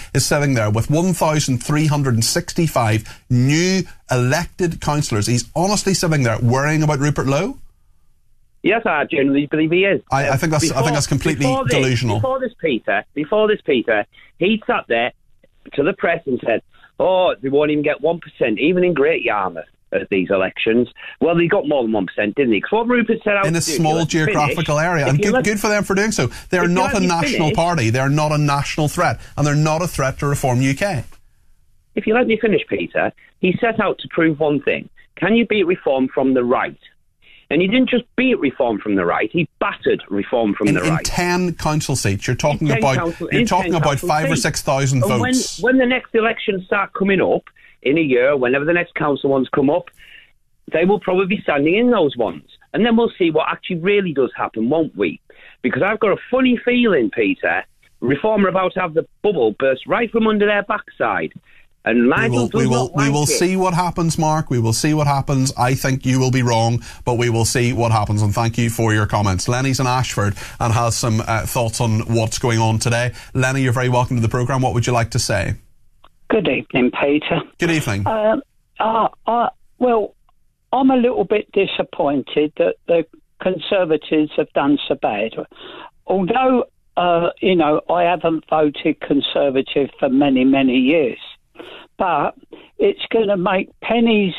is sitting there with 1,365 new elected councillors. He's honestly sitting there worrying about Rupert Lowe? Yes, I genuinely believe he is. I think that's completely delusional. Before this, Peter, he sat there to the press and said, "Oh, they won't even get 1%, even in Great Yarmouth at these elections." Well, they got more than 1%, didn't they? Because what Rupert said out in a small geographical area, and good for them for doing so. They're not a national party. They're not a national threat, and they're not a threat to Reform UK. If you let me finish, Peter, he set out to prove one thing: can you beat Reform from the right? And he didn't just beat Reform from the right; he battered Reform from the right. In 10 council seats, you're talking about 5,000 or 6,000 votes. When the next elections start coming up in a year, whenever the next council ones come up, they will probably be standing in those ones, and then we'll see what actually really does happen, won't we? Because I've got a funny feeling, Peter, Reform are about to have the bubble burst right from under their backside. And we will see what happens, Mark. We will see what happens. I think you will be wrong, but we will see what happens. And thank you for your comments. Lenny's in Ashford and has some thoughts on what's going on today. Lenny, you're very welcome to the programme. What would you like to say? Good evening, Peter. Good evening. Well, I'm a little bit disappointed that the Conservatives have done so bad. Although, I haven't voted Conservative for many, many years. But it's going to make Kemi's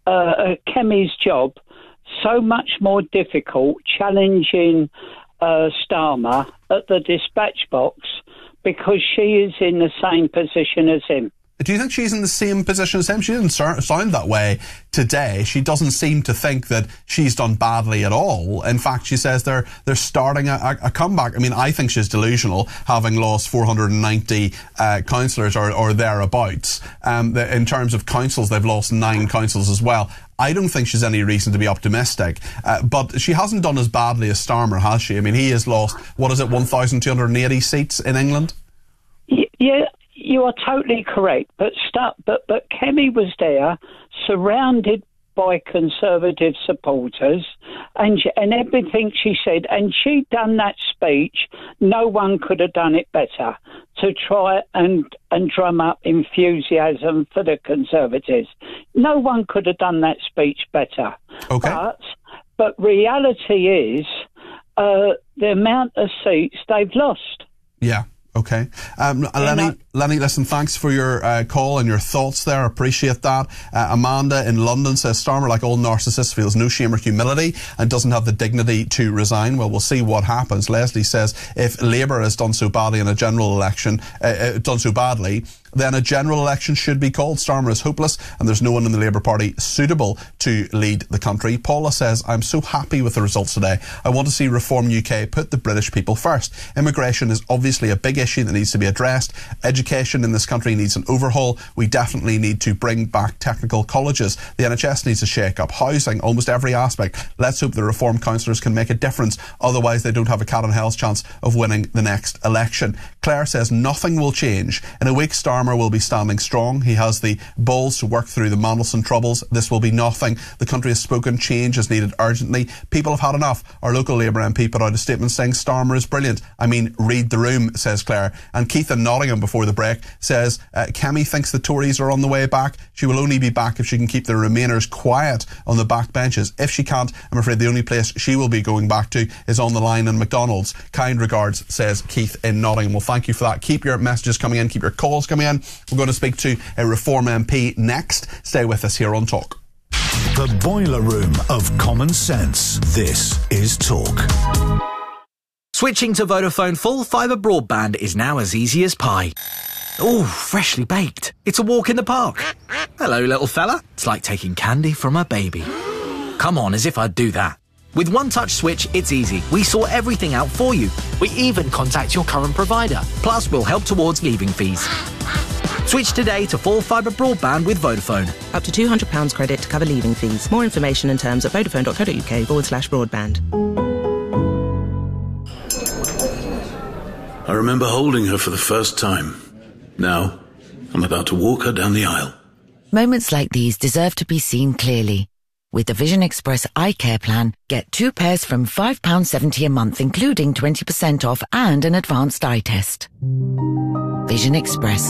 job so much more difficult, challenging Starmer at the dispatch box, because she is in the same position as him. Do you think she's in the same position as him? She didn't sound that way today. She doesn't seem to think that she's done badly at all. In fact, she says they're starting a comeback. I mean, I think she's delusional, having lost 490 councillors or thereabouts. In terms of councils, they've lost 9 councils as well. I don't think she's any reason to be optimistic. But she hasn't done as badly as Starmer, has she? I mean, he has lost, 1,280 seats in England? Yeah. You are totally correct, but Kemi was there, surrounded by Conservative supporters, and everything she said, and she'd done that speech. No one could have done it better to try and drum up enthusiasm for the Conservatives. No one could have done that speech better. Okay. But reality is the amount of seats they've lost. Yeah. Okay. Lenny, listen, thanks for your call and your thoughts there. I appreciate that. Amanda in London says Starmer, like all narcissists, feels no shame or humility and doesn't have the dignity to resign. Well, we'll see what happens. Leslie says if Labour has done so badly in a general election, then a general election should be called. Starmer is hopeless and there's no one in the Labour Party suitable to lead the country. Paula says, I'm so happy with the results today. I want to see Reform UK put the British people first. Immigration is obviously a big issue that needs to be addressed. Education in this country needs an overhaul. We definitely need to bring back technical colleges. The NHS needs a shake-up. Housing, almost every aspect. Let's hope the Reform councillors can make a difference. Otherwise, they don't have a cat in hell's chance of winning the next election. Claire says nothing will change. In a week, Starmer will be standing strong. He has the balls to work through the Mandelson troubles. This will be nothing. The country has spoken. Change is needed urgently. People have had enough. Our local Labour MP put out a statement saying Starmer is brilliant. I mean, read the room, says Claire. And Keith in Nottingham before the break says Kemi thinks the Tories are on the way back. She will only be back if she can keep the Remainers quiet on the back benches. If she can't, I'm afraid the only place she will be going back to is on the line in McDonald's. Kind regards, says Keith in Nottingham. Well, thank you for that. Keep your messages coming in. Keep your calls coming in. We're going to speak to a Reform MP next. Stay with us here on Talk. The boiler room of common sense. This is Talk. Switching to Vodafone full fibre broadband is now as easy as pie. Ooh, freshly baked. It's a walk in the park. Hello, little fella. It's like taking candy from a baby. Come on, as if I'd do that. With One Touch Switch, it's easy. We sort everything out for you. We even contact your current provider. Plus, we'll help towards leaving fees. Switch today to full fibre broadband with Vodafone. Up to £200 credit to cover leaving fees. More information and terms at vodafone.co.uk/broadband. I remember holding her for the first time. Now, I'm about to walk her down the aisle. Moments like these deserve to be seen clearly. With the Vision Express Eye Care Plan, get 2 pairs from £5.70 a month, including 20% off and an advanced eye test. Vision Express.